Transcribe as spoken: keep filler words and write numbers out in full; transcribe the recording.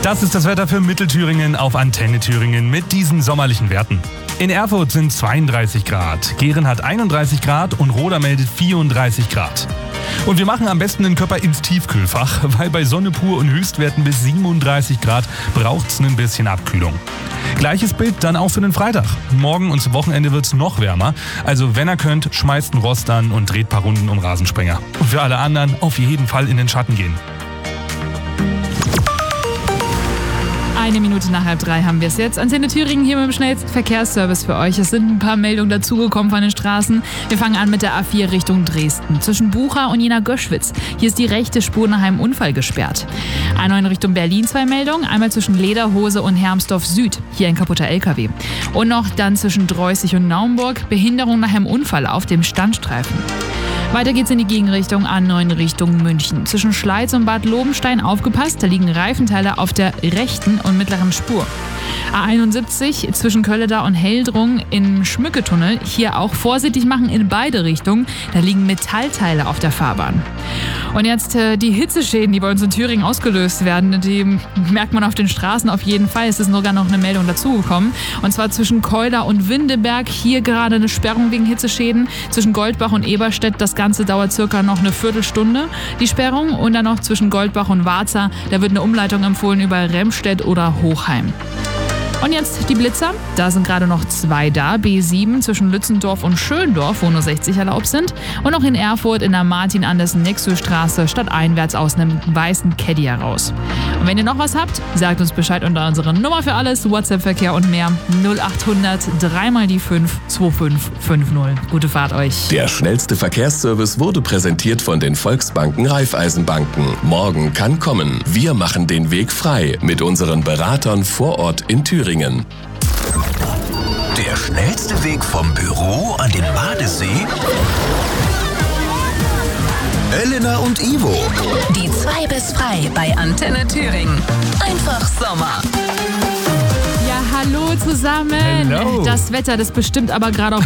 Das ist das Wetter für Mittelthüringen auf Antenne Thüringen mit diesen sommerlichen Werten. In Erfurt sind zweiunddreißig Grad, Gehren hat einunddreißig Grad und Roda meldet vierunddreißig Grad. Und wir machen am besten den Körper ins Tiefkühlfach, weil bei Sonne pur und Höchstwerten bis siebenunddreißig Grad braucht's ein bisschen Abkühlung. Gleiches Bild dann auch für den Freitag. Morgen und zum Wochenende wird's noch wärmer. Also wenn ihr könnt, schmeißt ein Rost an und dreht ein paar Runden um Rasensprenger. Und für alle anderen auf jeden Fall in den Schatten gehen. Eine Minute nach halb drei haben wir es jetzt. Antenne Thüringen hier mit dem schnellsten Verkehrsservice für euch. Es sind ein paar Meldungen dazugekommen von den Straßen. Wir fangen an mit der A vier Richtung Dresden. Zwischen Bucha und Jena Göschwitz. Hier ist die rechte Spur nach einem Unfall gesperrt. A neun Richtung Berlin zwei Meldungen. Einmal zwischen Lederhose und Hermsdorf Süd. Hier ein kaputter L K W. Und noch dann zwischen Dreußig und Naumburg. Behinderung nach einem Unfall auf dem Standstreifen. Weiter geht's in die Gegenrichtung A neun Richtung München. Zwischen Schleiz und Bad Lobenstein aufgepasst, da liegen Reifenteile auf der rechten und mittleren Spur. A einundsiebzig zwischen Kölledau und Heldrung im Schmücketunnel. Hier auch vorsichtig machen in beide Richtungen. Da liegen Metallteile auf der Fahrbahn. Und jetzt äh, die Hitzeschäden, die bei uns in Thüringen ausgelöst werden, die merkt man auf den Straßen auf jeden Fall. Es ist sogar noch eine Meldung dazugekommen. Und zwar zwischen Keula und Windeberg. Hier gerade eine Sperrung wegen Hitzeschäden. Zwischen Goldbach und Eberstedt. Das Ganze dauert circa noch eine Viertelstunde, die Sperrung. Und dann noch zwischen Goldbach und Warza. Da wird eine Umleitung empfohlen über Remstedt oder Hochheim. Und jetzt die Blitzer. Da sind gerade noch zwei da. B sieben zwischen Lützendorf und Schöndorf, wo nur sechzig erlaubt sind. Und noch in Erfurt in der Martin-Andersen-Nexus-Straße stadteinwärts aus einem weißen Caddy heraus. Und wenn ihr noch was habt, sagt uns Bescheid unter unserer Nummer für alles, WhatsApp-Verkehr und mehr. null achthundert drei mal die fünf zwei fünf fünf null. Gute Fahrt euch. Der schnellste Verkehrsservice wurde präsentiert von den Volksbanken Raiffeisenbanken. Morgen kann kommen. Wir machen den Weg frei mit unseren Beratern vor Ort in Thüringen. Der schnellste Weg vom Büro an den Badesee? Elena und Ivo. Die zwei bis frei bei Antenne Thüringen. Einfach Sommer. Ja, hallo zusammen. Hello. Das Wetter, das bestimmt aber gerade auch